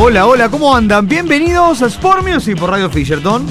Hola, hola, ¿cómo andan? Bienvenidos a Sport Music por Radio Fisherton.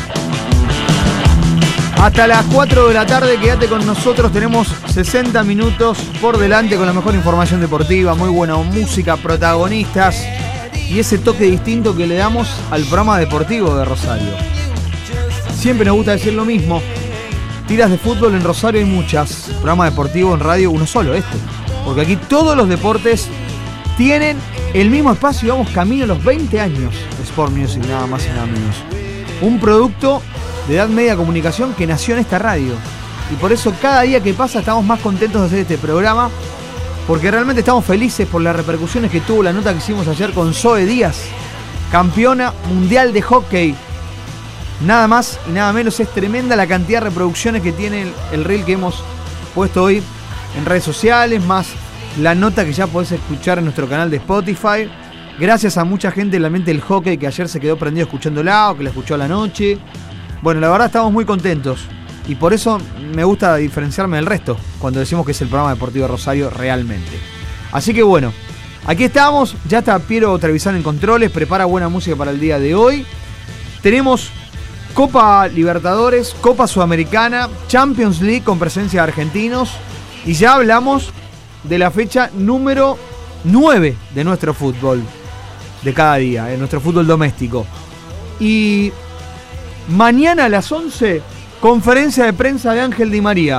Hasta las 4 de la tarde, quédate con nosotros, tenemos 60 minutos por delante con la mejor información deportiva, muy buena música, protagonistas y ese toque distinto que le damos al programa deportivo de Rosario. Siempre nos gusta decir lo mismo, tiras de fútbol en Rosario hay muchas, programa deportivo en radio uno solo, porque aquí todos los deportes tienen el mismo espacio y vamos camino a los 20 años de Sport Music, nada más y nada menos. Un producto de Edad Media Comunicación que nació en esta radio. Y por eso cada día que pasa estamos más contentos de hacer este programa, porque realmente estamos felices por las repercusiones que tuvo la nota que hicimos ayer con Zoe Díaz, campeona mundial de hockey. Nada más y nada menos, es tremenda la cantidad de reproducciones que tiene el reel que hemos puesto hoy en redes sociales, más la nota que ya podés escuchar en nuestro canal de Spotify. Gracias a mucha gente en la mente del hockey que ayer se quedó prendido escuchándola o que la escuchó a la noche. Bueno, la verdad estamos muy contentos y por eso me gusta diferenciarme del resto cuando decimos que es el programa deportivo de Rosario realmente. Así que bueno, aquí estamos, ya está Piero Trevisan en controles, prepara buena música para el día de hoy. Tenemos Copa Libertadores, Copa Sudamericana, Champions League con presencia de argentinos y ya hablamos de la fecha número 9 de nuestro fútbol de cada día, de nuestro fútbol doméstico. Y mañana a las 11, conferencia de prensa de Ángel Di María.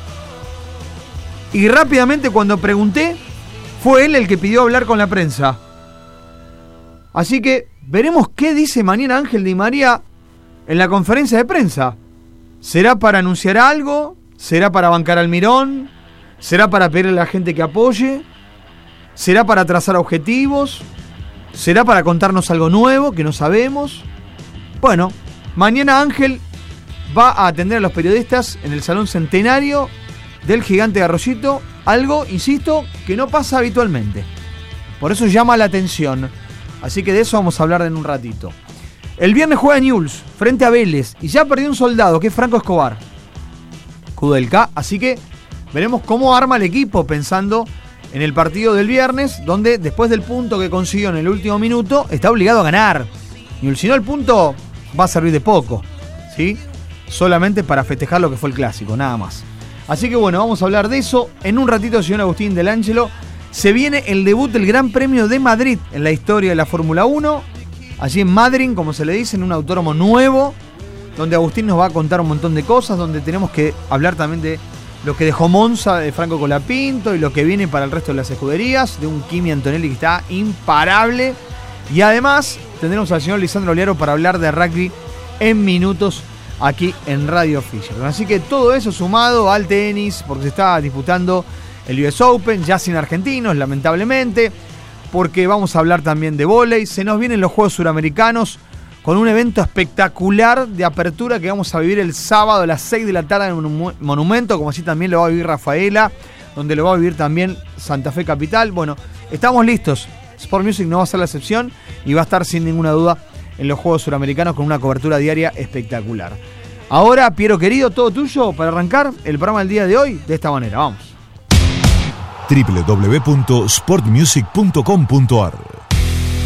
Y rápidamente cuando pregunté, fue él el que pidió hablar con la prensa. Así que veremos qué dice mañana Ángel Di María en la conferencia de prensa. ¿Será para anunciar algo? ¿Será para bancar al Mirón? ¿Será para pedirle a la gente que apoye? ¿Será para trazar objetivos? ¿Será para contarnos algo nuevo que no sabemos? Bueno, mañana Ángel va a atender a los periodistas en el Salón Centenario del Gigante de Arroyito, algo, insisto, que no pasa habitualmente. Por eso llama la atención. Así que de eso vamos a hablar en un ratito. El viernes juega Newell's frente a Vélez y ya perdió un soldado, que es Franco Escobar, Kudelka, así que veremos cómo arma el equipo pensando en el partido del viernes, donde después del punto que consiguió en el último minuto, está obligado a ganar. Newell's, si no el punto va a servir de poco, ¿sí? Solamente para festejar lo que fue el clásico, nada más. Así que bueno, vamos a hablar de eso. En un ratito, señor Agustín Del Ángelo, se viene el debut del Gran Premio de Madrid en la historia de la Fórmula 1. Allí en Madrid, como se le dice, en un autódromo nuevo, donde Agustín nos va a contar un montón de cosas, donde tenemos que hablar también de lo que dejó Monza de Franco Colapinto y lo que viene para el resto de las escuderías, de un Kimi Antonelli que está imparable. Y además tendremos al señor Lisandro Oliaro para hablar de rugby en minutos aquí en Radio Fisher. Así que todo eso sumado al tenis, porque se está disputando el US Open, ya sin argentinos, lamentablemente, porque vamos a hablar también de vóley. Se nos vienen los Juegos Suramericanos con un evento espectacular de apertura que vamos a vivir el sábado a las 6 de la tarde en un monumento, como así también lo va a vivir Rafaela, donde lo va a vivir también Santa Fe Capital. Bueno, estamos listos. Sport Music no va a ser la excepción y va a estar sin ninguna duda en los Juegos Suramericanos con una cobertura diaria espectacular. Ahora, Piero querido, todo tuyo para arrancar el programa del día de hoy de esta manera. Vamos. www.sportmusic.com.ar